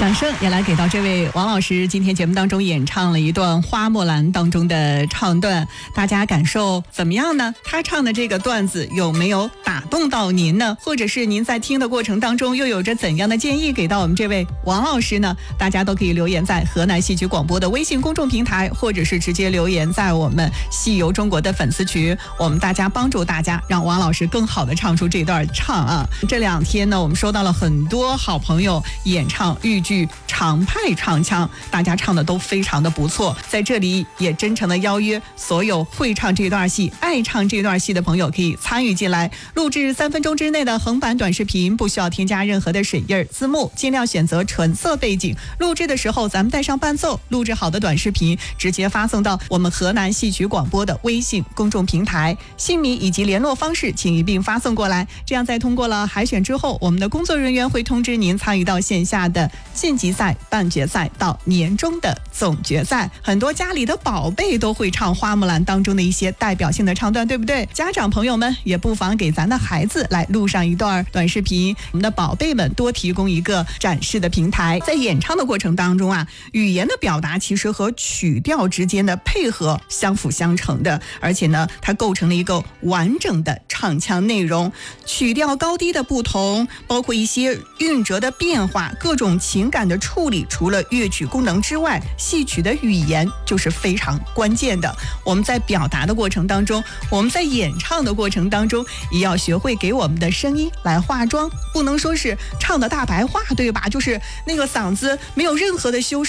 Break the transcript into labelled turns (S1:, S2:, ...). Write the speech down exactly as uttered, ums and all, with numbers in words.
S1: 掌声也来给到这位王老师，今天节目当中演唱了一段《花木兰》当中的唱段，大家感受怎么样呢？他唱的这个段子有没有打动到您呢？或者是您在听的过程当中又有着怎样的建议给到我们这位王老师呢？大家都可以留言在河南戏曲广播的微信公众平台，或者是直接留言在我们戏游中国的粉丝群，我们大家帮助大家让王老师更好的唱出这段唱啊。这两天呢，我们收到了很多好朋友演唱豫剧常派唱腔，大家唱的都非常的不错，在这里也真诚的邀约所有会唱这段戏、爱唱这段戏的朋友可以参与进来，录制三分钟之内的横版短视频，不需要添加任何的水印字幕，尽量选择纯色背景，录制的时候咱们带上伴奏，录制好的短视频直接发送到我们河南戏曲广播的微信公众平台，姓名以及联络方式请一并发送过来，这样在通过了海选之后，我们的工作人员会通知您参与到线下的晋级赛、半决赛到年终的总决赛。很多家里的宝贝都会唱花木兰当中的一些代表性的唱段，对不对？家长朋友们也不妨给咱的孩子来录上一段短视频，我们的宝贝们多提供一个展示的平台。在演唱的过程当中啊，语言的表达其实和曲调之间的配合相辅相成的，而且呢，它构成了一个完整的唱腔内容，曲调高低的不同，包括一些韵折的变化，各种情感的处理，除了乐曲功能之外，戏曲的语言就是非常关键的。我们在表达的过程当中，我们在演唱的过程当中，也要学会给我们的声音来化妆，不能说是唱的大白话，对吧？就是那个嗓子没有任何的修饰。